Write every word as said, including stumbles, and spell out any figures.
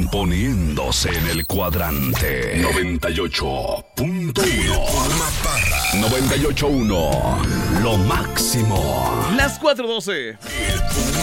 poniéndose en el cuadrante. noventa y ocho punto uno. noventa y ocho punto uno. Lo máximo. Las cuatro doce.